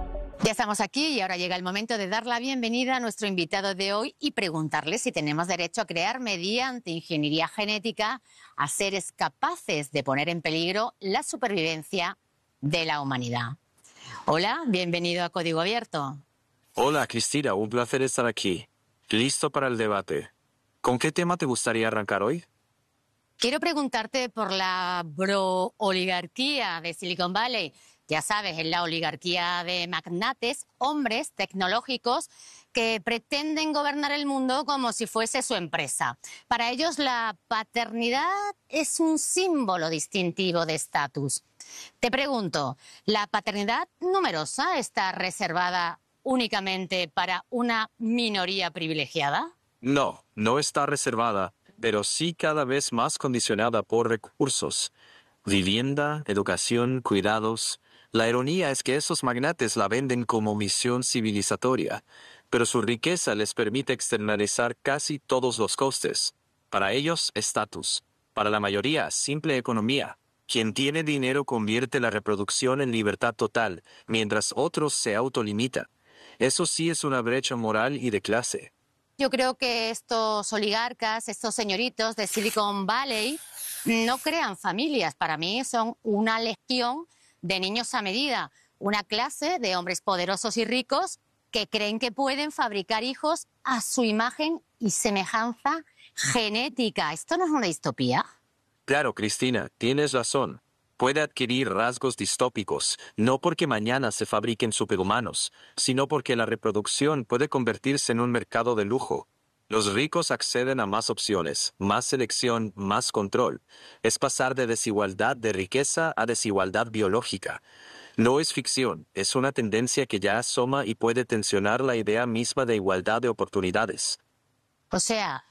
Ya estamos aquí y ahora llega el momento de dar la bienvenida a nuestro invitado de hoy y preguntarle si tenemos derecho a crear mediante ingeniería genética a seres capaces de poner en peligro la supervivencia de la humanidad. Hola, bienvenido a Código Abierto. Hola, Cristina, un placer estar aquí. Listo para el debate. ¿Con qué tema te gustaría arrancar hoy? Quiero preguntarte por la brooligarquía de Silicon Valley. Ya sabes, es la oligarquía de magnates, hombres tecnológicos que pretenden gobernar el mundo como si fuese su empresa. Para ellos la paternidad es un símbolo distintivo de estatus. Te pregunto, ¿la paternidad numerosa está reservada únicamente para una minoría privilegiada? No, no está reservada, pero sí cada vez más condicionada por recursos. Vivienda, educación, cuidados. La ironía es que esos magnates la venden como misión civilizatoria, pero su riqueza les permite externalizar casi todos los costes. Para ellos, estatus. Para la mayoría, simple economía. Quien tiene dinero convierte la reproducción en libertad total, mientras otros se autolimitan. Eso sí es una brecha moral y de clase. Yo creo que estos oligarcas, estos señoritos de Silicon Valley, no crean familias. Para mí son una legión de niños a medida, una clase de hombres poderosos y ricos que creen que pueden fabricar hijos a su imagen y semejanza genética. ¿Esto no es una distopía? Claro, Cristina, tienes razón. Puede adquirir rasgos distópicos, no porque mañana se fabriquen superhumanos, sino porque la reproducción puede convertirse en un mercado de lujo. Los ricos acceden a más opciones, más selección, más control. Es pasar de desigualdad de riqueza a desigualdad biológica. No es ficción, es una tendencia que ya asoma y puede tensionar la idea misma de igualdad de oportunidades. O sea,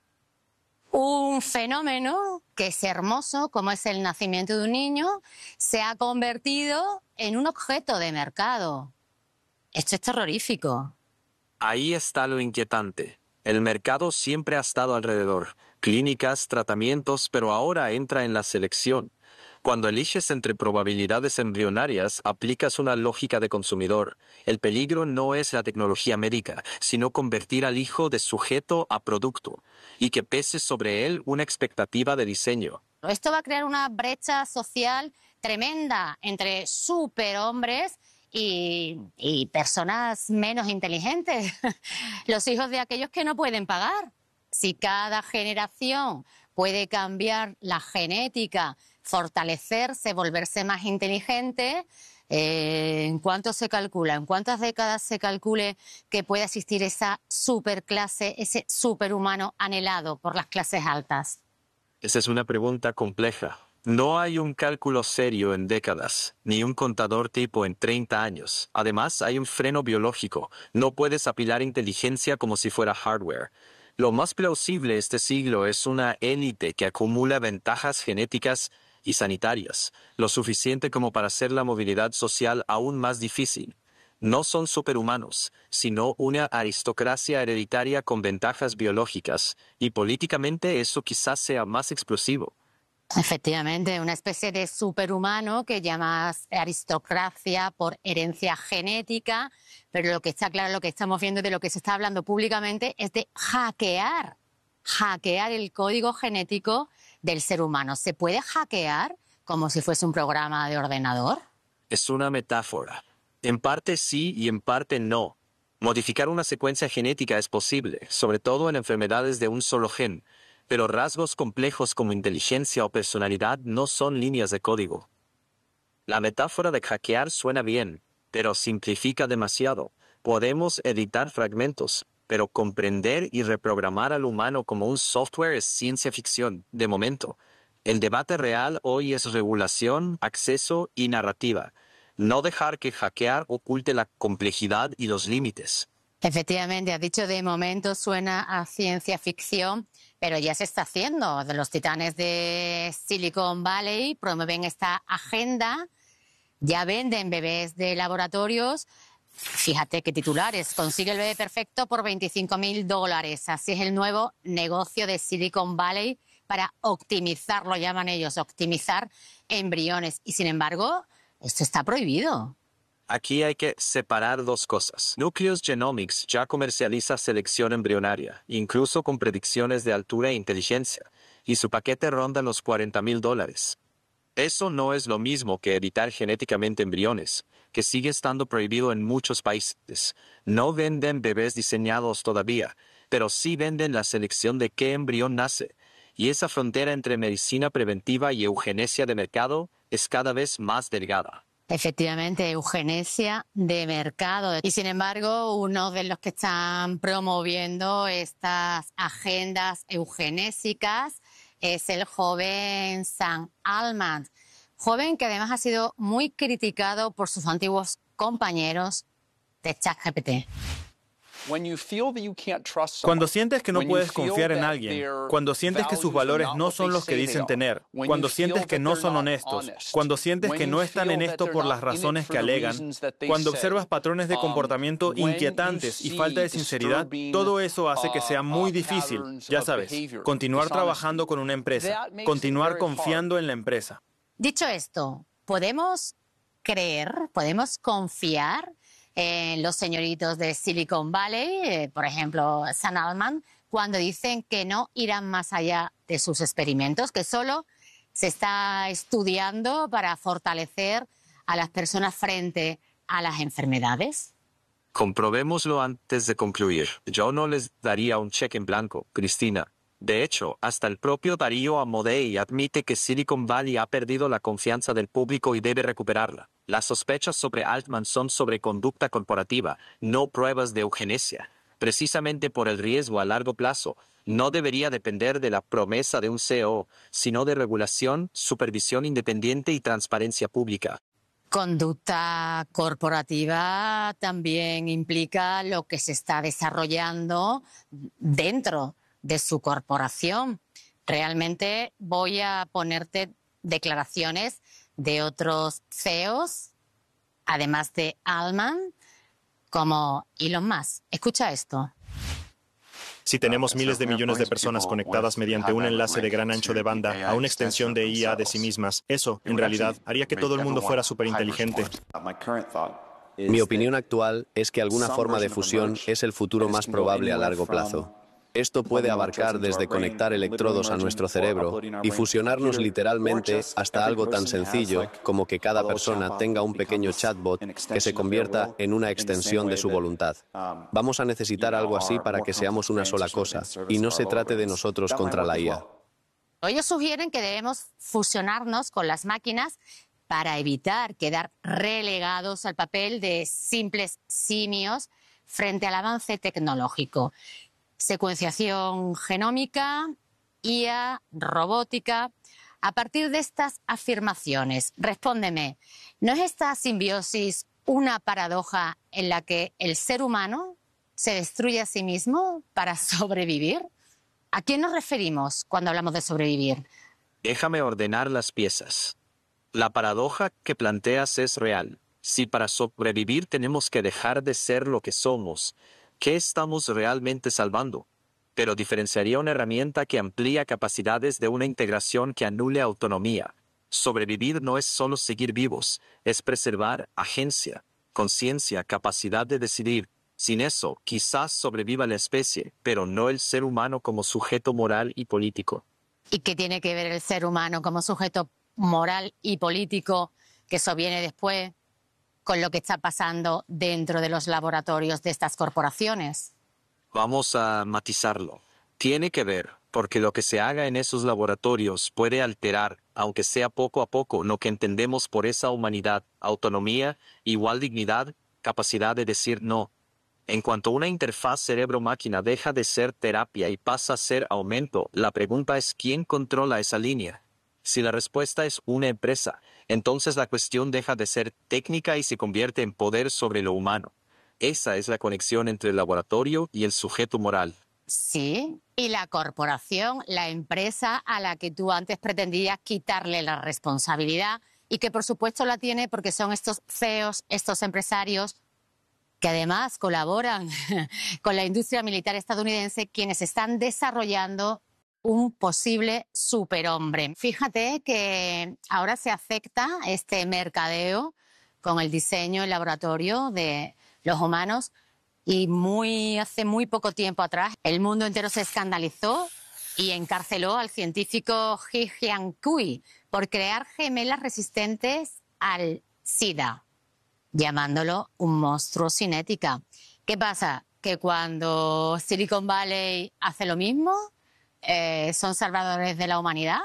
un fenómeno que es hermoso, como es el nacimiento de un niño, se ha convertido en un objeto de mercado. Esto es terrorífico. Ahí está lo inquietante. El mercado siempre ha estado alrededor. Clínicas, tratamientos, pero ahora entra en la selección. Cuando eliges entre probabilidades embrionarias, aplicas una lógica de consumidor. El peligro no es la tecnología médica, sino convertir al hijo de sujeto a producto, y que pese sobre él una expectativa de diseño. Esto va a crear una brecha social tremenda entre superhombres y personas menos inteligentes, los hijos de aquellos que no pueden pagar. Si cada generación puede cambiar la genética, fortalecerse, volverse más inteligente, ¿en cuánto se calcula? ¿En cuántas décadas se calcule que pueda existir esa superclase, ese superhumano anhelado por las clases altas? Esa es una pregunta compleja. No hay un cálculo serio en décadas, ni un contador tipo en 30 años. Además, hay un freno biológico. No puedes apilar inteligencia como si fuera hardware. Lo más plausible este siglo es una élite que acumula ventajas genéticas y sanitarias, lo suficiente como para hacer la movilidad social aún más difícil. No son superhumanos, sino una aristocracia hereditaria con ventajas biológicas, y políticamente eso quizás sea más explosivo. Efectivamente, una especie de superhumano que llamas aristocracia por herencia genética, pero lo que está claro, lo que estamos viendo, de lo que se está hablando públicamente, es de hackear el código genético del ser humano. ¿Se puede hackear como si fuese un programa de ordenador? Es una metáfora. En parte sí y en parte no. Modificar una secuencia genética es posible, sobre todo en enfermedades de un solo gen, pero rasgos complejos como inteligencia o personalidad no son líneas de código. La metáfora de hackear suena bien, pero simplifica demasiado. Podemos editar fragmentos, pero comprender y reprogramar al humano como un software es ciencia ficción, de momento. El debate real hoy es regulación, acceso y narrativa. No dejar que hackear oculte la complejidad y los límites. Efectivamente, has dicho de momento suena a ciencia ficción, pero ya se está haciendo. Los titanes de Silicon Valley promueven esta agenda, ya venden bebés de laboratorios. Fíjate qué titulares, consigue el bebé perfecto por $25.000. Así es el nuevo negocio de Silicon Valley para optimizar, lo llaman ellos, optimizar embriones. Y sin embargo, esto está prohibido. Aquí hay que separar dos cosas. Nucleus Genomics ya comercializa selección embrionaria, incluso con predicciones de altura e inteligencia, y su paquete ronda los $40,000. Eso no es lo mismo que editar genéticamente embriones, que sigue estando prohibido en muchos países. No venden bebés diseñados todavía, pero sí venden la selección de qué embrión nace. Y esa frontera entre medicina preventiva y eugenesia de mercado es cada vez más delgada. Efectivamente, eugenesia de mercado. Y sin embargo, uno de los que están promoviendo estas agendas eugenésicas es el joven Sam Altman, joven que además ha sido muy criticado por sus antiguos compañeros de ChatGPT. Cuando sientes que no puedes confiar en alguien, cuando sientes que sus valores no son los que dicen tener, cuando sientes que no son honestos, cuando sientes que no están en esto por las razones que alegan, cuando observas patrones de comportamiento inquietantes y falta de sinceridad, todo eso hace que sea muy difícil, ya sabes, continuar trabajando con una empresa, continuar confiando en la empresa. Dicho esto, ¿podemos creer, podemos confiar en los señoritos de Silicon Valley, por ejemplo, Sam Altman, cuando dicen que no irán más allá de sus experimentos, que solo se está estudiando para fortalecer a las personas frente a las enfermedades? Comprobémoslo antes de concluir. Yo no les daría un cheque en blanco, Cristina. De hecho, hasta el propio Darío Amodei admite que Silicon Valley ha perdido la confianza del público y debe recuperarla. Las sospechas sobre Altman son sobre conducta corporativa, no pruebas de eugenesia. Precisamente por el riesgo a largo plazo, no debería depender de la promesa de un CEO, sino de regulación, supervisión independiente y transparencia pública. Conducta corporativa también implica lo que se está desarrollando dentro de su corporación. Realmente voy a ponerte declaraciones de otros CEOs, además de Altman, como Elon Musk. Escucha esto. Si tenemos miles de millones de personas conectadas mediante un enlace de gran ancho de banda a una extensión de IA de sí mismas, eso, en realidad, haría que todo el mundo fuera superinteligente. Mi opinión actual es que alguna forma de fusión es el futuro más probable a largo plazo. Esto puede abarcar desde conectar electrodos a nuestro cerebro y fusionarnos literalmente hasta algo tan sencillo como que cada persona tenga un pequeño chatbot que se convierta en una extensión de su voluntad. Vamos a necesitar algo así para que seamos una sola cosa y no se trate de nosotros contra la IA. Ellos sugieren que debemos fusionarnos con las máquinas para evitar quedar relegados al papel de simples simios frente al avance tecnológico. Secuenciación genómica, IA, robótica. A partir de estas afirmaciones, respóndeme, ¿no es esta simbiosis una paradoja en la que el ser humano se destruye a sí mismo para sobrevivir? ¿A quién nos referimos cuando hablamos de sobrevivir? Déjame ordenar las piezas. La paradoja que planteas es real. Si para sobrevivir tenemos que dejar de ser lo que somos, ¿qué estamos realmente salvando? Pero diferenciaría una herramienta que amplía capacidades de una integración que anule autonomía. Sobrevivir no es solo seguir vivos, es preservar agencia, conciencia, capacidad de decidir. Sin eso, quizás sobreviva la especie, pero no el ser humano como sujeto moral y político. ¿Y qué tiene que ver el ser humano como sujeto moral y político, que eso viene después, con lo que está pasando dentro de los laboratorios de estas corporaciones? Vamos a matizarlo. Tiene que ver, porque lo que se haga en esos laboratorios puede alterar, aunque sea poco a poco, lo que entendemos por esa humanidad, autonomía, igual dignidad, capacidad de decir no. En cuanto una interfaz cerebro-máquina deja de ser terapia y pasa a ser aumento, la pregunta es ¿quién controla esa línea? Si la respuesta es una empresa, entonces la cuestión deja de ser técnica y se convierte en poder sobre lo humano. Esa es la conexión entre el laboratorio y el sujeto moral. Sí, y la corporación, la empresa a la que tú antes pretendías quitarle la responsabilidad y que por supuesto la tiene porque son estos CEOs, estos empresarios que además colaboran con la industria militar estadounidense, quienes están desarrollando un posible superhombre. Fíjate que ahora se acepta este mercadeo con el diseño en laboratorio de los humanos y hace muy poco tiempo atrás el mundo entero se escandalizó y encarceló al científico He Jiankui por crear gemelas resistentes al SIDA, llamándolo un monstruo sin ética. ¿Qué pasa? Que cuando Silicon Valley hace lo mismo, son salvadores de la humanidad.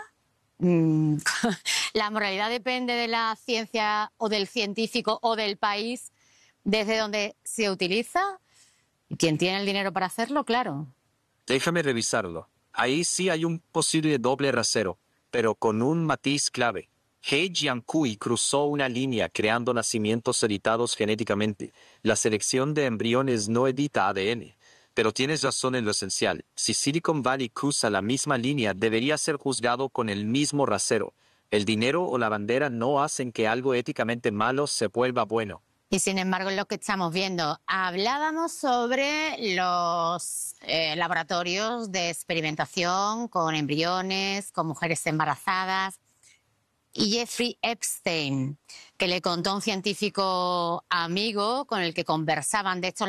La moralidad depende de la ciencia o del científico o del país desde donde se utiliza. Quien tiene el dinero para hacerlo, claro. Déjame revisarlo. Ahí sí hay un posible doble rasero, pero con un matiz clave. He Jiankui cruzó una línea creando nacimientos editados genéticamente. La selección de embriones no edita ADN. Pero tienes razón en lo esencial. Si Silicon Valley cruza la misma línea, debería ser juzgado con el mismo rasero. El dinero o la bandera no hacen que algo éticamente malo se vuelva bueno. Y sin embargo, es lo que estamos viendo. Hablábamos sobre los laboratorios de experimentación con embriones, con mujeres embarazadas. Y Jeffrey Epstein, que le contó a un científico amigo con el que conversaban de estos